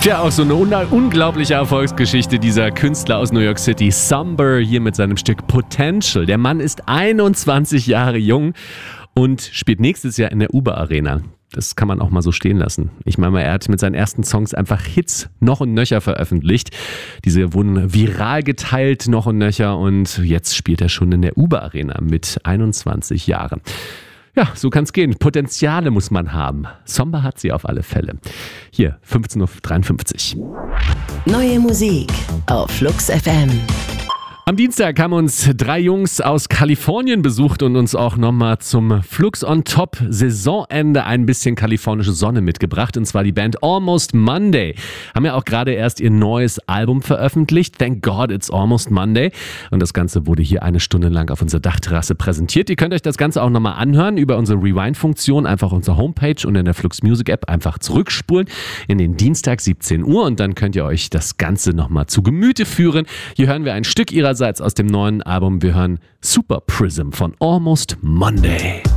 Tja, auch so eine unglaubliche Erfolgsgeschichte dieser Künstler aus New York City. Somber hier mit seinem Stück Potential. Der Mann ist 21 Jahre jung und spielt nächstes Jahr in der Uber Arena. Das kann man auch mal so stehen lassen. Ich meine mal, er hat mit seinen ersten Songs einfach Hits noch und nöcher veröffentlicht. Diese wurden viral geteilt noch und nöcher und jetzt spielt er schon in der Uber Arena mit 21 Jahren. Ja, so kann's gehen. Potenziale muss man haben. Somber hat sie auf alle Fälle. Hier, 15.53 Uhr. Neue Musik auf Flux FM. Am Dienstag haben uns 3 Jungs aus Kalifornien besucht und uns auch nochmal zum Flux on Top Saisonende ein bisschen kalifornische Sonne mitgebracht. Und zwar die Band Almost Monday. Haben ja auch gerade erst ihr neues Album veröffentlicht. Thank God It's Almost Monday. Und das Ganze wurde hier 1 Stunde lang auf unserer Dachterrasse präsentiert. Ihr könnt euch das Ganze auch nochmal anhören über unsere Rewind-Funktion. Einfach unsere Homepage und in der Flux Music App einfach zurückspulen in den Dienstag 17 Uhr. Und dann könnt ihr euch das Ganze nochmal zu Gemüte führen. Hier hören wir ein Stück ihrer aus dem neuen Album. Wir hören Super Prism von Almost Monday.